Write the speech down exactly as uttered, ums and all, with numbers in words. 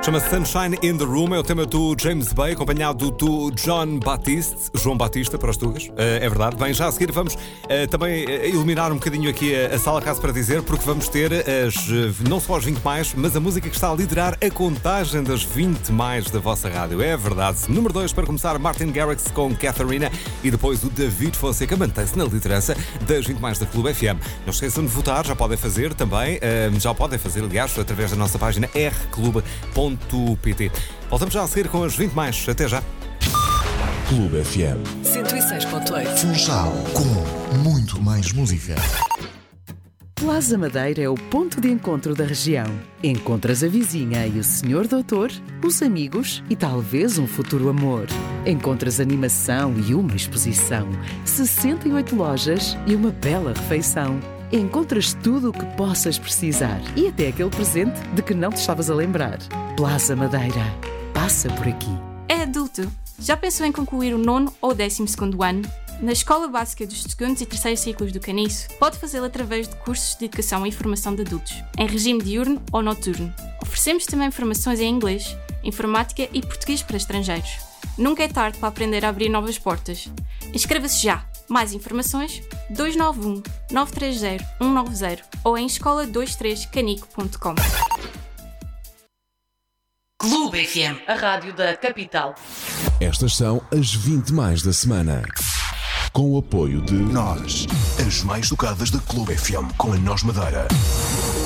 Chama-se Sunshine in the Room, é o tema do James Bay, acompanhado do John Batiste, João Batista para os Tugas, uh, é verdade. Bem, já a seguir vamos uh, também uh, iluminar um bocadinho aqui a, a sala, caso para dizer, porque vamos ter as, uh, não só as vinte mais, mas a música que está a liderar a contagem das vinte mais da vossa rádio, é verdade. Número dois, para começar, Martin Garrix com Catharina, e depois o David Fonseca mantém-se na liderança das vinte mais da Clube F M. Não esqueçam de votar, já podem fazer também, uh, já podem fazer, aliás, através da nossa página r clube ponto p t. Voltamos já a seguir com as vinte mais. Até já. Clube F M cento e seis ponto oito. Funchal, com muito mais música. Plaza Madeira é o ponto de encontro da região. Encontras a vizinha e o senhor doutor, os amigos e talvez um futuro amor. Encontras animação e uma exposição, sessenta e oito lojas e uma bela refeição. Encontras tudo o que possas precisar e até aquele presente de que não te estavas a lembrar. Plaza Madeira. Passa por aqui. É adulto. Já pensou em concluir o nono ou décimo segundo ano? Na Escola Básica dos segundos e terceiros ciclos do Caniço, pode fazê-lo através de cursos de educação e formação de adultos, em regime diurno ou noturno. Oferecemos também formações em inglês, informática e português para estrangeiros. Nunca é tarde para aprender a abrir novas portas. Inscreva-se já! Mais informações dois nove um, nove três zero, um nove zero ou em escola vinte e três canico ponto com. Clube F M, a rádio da capital. Estas são as vinte mais da semana. Com o apoio de Nós, as mais tocadas da Clube F M, com a Nós Madeira.